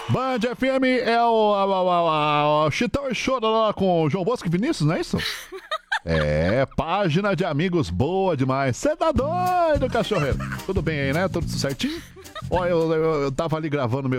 Band FM é o Chitão e Chororó com o João Bosco e Vinícius, não é isso? É, página de amigos boa demais. Você tá doido, cachorreiro? Tudo bem aí, né? Tudo certinho? Ó, eu tava ali gravando meu